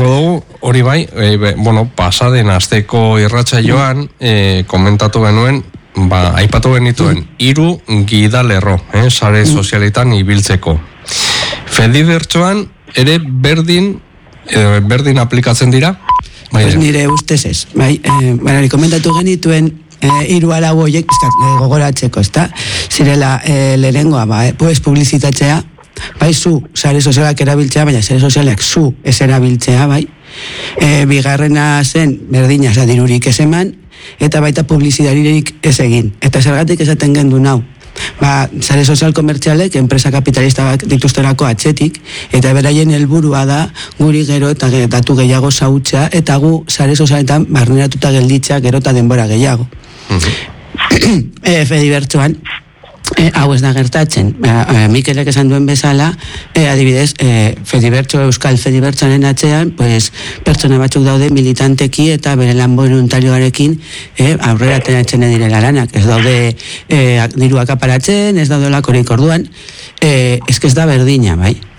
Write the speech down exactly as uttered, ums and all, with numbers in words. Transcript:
esango dugu, hori bai, e, be, bueno, pasaden asteko irratsaioan e, komentatu genuen, ba, aipatu genituen, hiru gidalerro, eh, sare sozialetan ibiltzeko. Fedibertsoan ere berdin, e, berdin aplikatzen dira? Bai, pues nire ustez ez. Bai, eh, bueno, komentatu genituen hiru eh, alau horiek eh, gogoratzeko, ezta? Zirela eh, lehenengoa, ba, eh, pues publizitatzea, bai, zu, sare sozialak erabiltzea, baina sare sozialak zu ez erabiltzea, bai. E, bigarrena zen, berdina, oza, dirurik ez eman, eta baita publizidaririk ez egin. Eta zergatik esaten gendu nau. Ba, sare sozial komertzialek, enpresa kapitalista bat dituzterako atzetik, eta beraien helburua da guri gero eta datu gehiago zautzea, eta gu sare sozialetan barneratuta gelditzea gero eta denbora gehiago. Uh-huh. e, Fedibertsoan, E, hau ez da gertatzen. E, Mikelek esan duen bezala, e, adibidez, e, Fedibertso, Euskal Fedibertsoaren atzean, pues, pertsona batzuk daude militanteki eta bere lan voluntarioarekin e, aurrera tenatzen direla lanak. Ez daude e, diruak aparatzen, ez daude lakorik orduan, e, ez ez da berdina, bai?